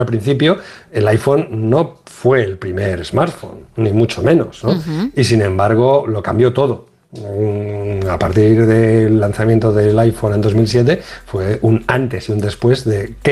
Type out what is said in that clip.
al principio, el iPhone no fue el primer smartphone, ni mucho menos, ¿no? Y sin embargo, lo cambió todo. A partir del lanzamiento del iPhone en 2007 fue un antes y un después de qué